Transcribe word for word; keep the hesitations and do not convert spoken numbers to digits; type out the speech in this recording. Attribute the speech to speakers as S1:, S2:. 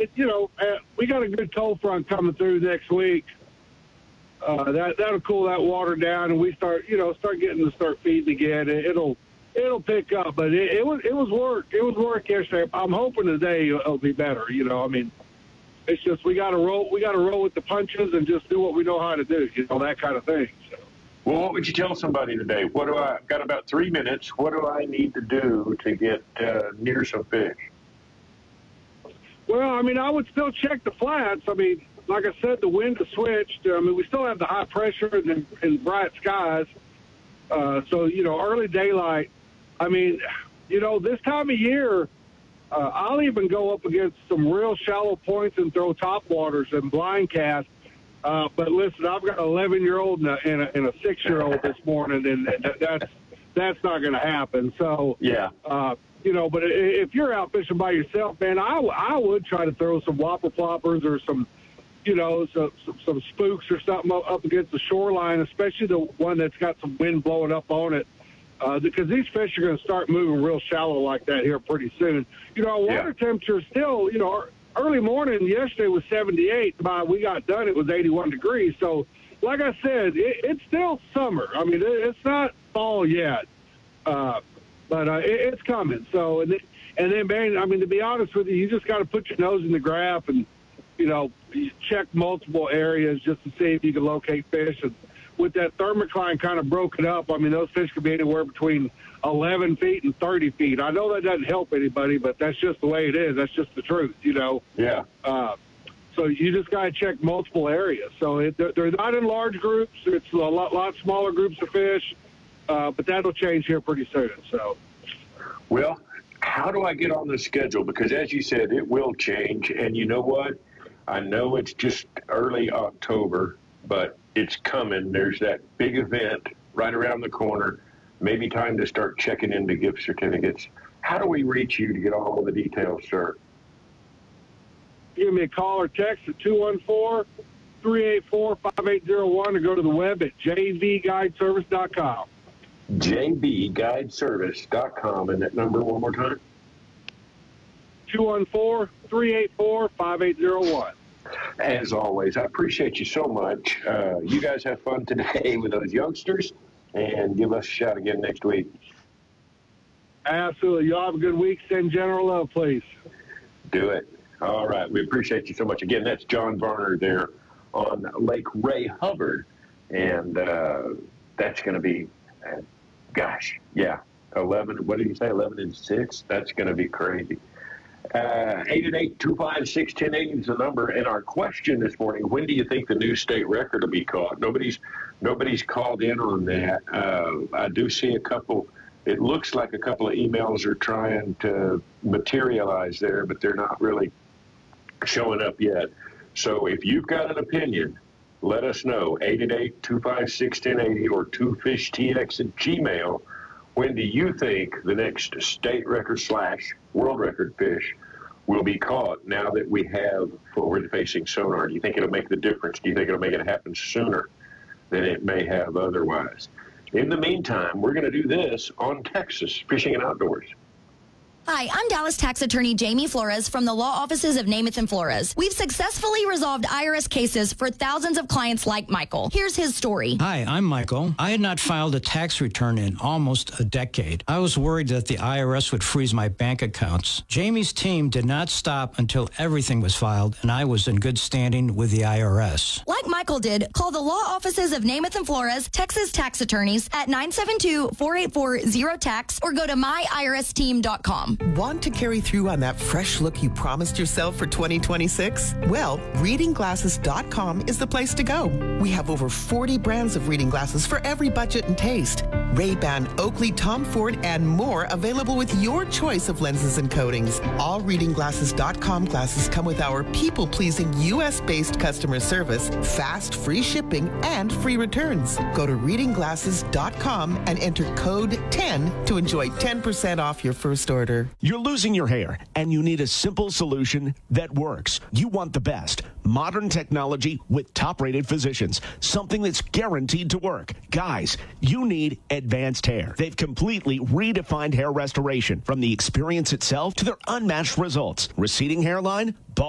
S1: it, you know, uh, we got a good cold front coming through next week. Uh, that that'll cool that water down, and we start, you know, start getting to start feeding again. It, it'll it'll pick up, but it, it was it was work. It was work yesterday. I'm hoping today it'll be better. You know, I mean, it's just we got to roll. We got to roll with the punches and just do what we know how to do. You know, that kind of thing. So.
S2: Well, what would you tell somebody today? What do I I've got about three minutes? What do I need to do to get uh, near some fish?
S1: Well, I mean, I would still check the flats. I mean, like I said, the wind has switched. I mean, we still have the high pressure and, and bright skies. Uh, so, you know, early daylight. I mean, you know, this time of year, uh, I'll even go up against some real shallow points and throw topwaters and blind cast. Uh, but listen, I've got an eleven-year-old and a, and a, and a six-year-old this morning, and that's that's not going to happen. So,
S2: yeah,
S1: uh, you know, but if you're out fishing by yourself, man, I, I would try to throw some whopper ploppers or some, you know, some, some, some spooks or something up against the shoreline, especially the one that's got some wind blowing up on it, uh, because these fish are going to start moving real shallow like that here pretty soon. You know, our water yeah. temperature still, you know, early morning yesterday was seventy-eight. By we got done, it was eighty-one degrees. So, like I said, it, it's still summer. I mean, it, it's not fall yet, uh, but uh, it, it's coming. So, and then, and then, man, I mean, to be honest with you, you just got to put your nose in the graph and, you know, check multiple areas just to see if you can locate fish. And with that thermocline kind of broken up, I mean, those fish could be anywhere between eleven feet and thirty feet. I know that doesn't help anybody, but that's just the way it is. That's just the truth, you know?
S2: Yeah.
S1: Uh, so you just got to check multiple areas. So it, they're, they're not in large groups. It's a lot, lot smaller groups of fish, uh, but that'll change here pretty soon. So,
S2: well, how do I get on the schedule? Because as you said, it will change. And you know what? I know it's just early October, but it's coming. There's that big event right around the corner. Maybe time to start checking into gift certificates. How do we reach you to get all the details, sir?
S1: Give me a call or text at two one four, three eight four, five eight zero one or go to the web at j v guide service dot com.
S2: j v guide service dot com. And that number one more time?
S1: two one four, three eight four, five eight zero one.
S2: As always, I appreciate you so much. Uh, you guys have fun today with those youngsters. And give us a shout again next week.
S1: Absolutely. Y'all have a good week. Send general love, please.
S2: Do it. All right. We appreciate you so much. Again, that's John Varner there on Lake Ray Hubbard. And uh, that's going to be, uh, gosh, yeah, eleven. What did you say, eleven and six? That's going to be crazy. Uh, eight eight eight, two five six, one zero eight zero is the number. And our question this morning, when do you think the new state record will be caught? Nobody's nobody's called in on that. Uh, I do see a couple. It looks like a couple of emails are trying to materialize there, but they're not really showing up yet. So if you've got an opinion, let us know. eight eight eight, two five six, one zero eight zero or two fish t x at gmail. When do you think the next state record slash world record fish will be caught now that we have forward-facing sonar? Do you think it'll make the difference? Do you think it'll make it happen sooner than it may have otherwise? In the meantime, we're going to do this on Texas Fishing and Outdoors.
S3: Hi, I'm Dallas tax attorney Jamie Flores from the law offices of Namath and Flores. We've successfully resolved I R S cases for thousands of clients like Michael. Here's his story.
S4: Hi, I'm Michael. I had not filed a tax return in almost a decade. I was worried that the I R S would freeze my bank accounts. Jamie's team did not stop until everything was filed, and I was in good standing with the I R S.
S3: Like Michael did, call the law offices of Namath and Flores, Texas tax attorneys at nine seven two, four eight four, zero tax or go to my I R S team dot com.
S5: Want to carry through on that fresh look you promised yourself for twenty twenty-six? Well, reading glasses dot com is the place to go. We have over forty brands of reading glasses for every budget and taste. Ray-Ban, Oakley, Tom Ford, and more available with your choice of lenses and coatings. All reading glasses dot com glasses come with our people-pleasing U S-based customer service, fast, free shipping, and free returns. Go to reading glasses dot com and enter code ten to enjoy ten percent off your first order.
S6: You're losing your hair, and you need a simple solution that works. You want the best. Modern technology with top-rated physicians. Something that's guaranteed to work. Guys, you need Advanced Hair. They've completely redefined hair restoration, from the experience itself to their unmatched results. Receding hairline, bald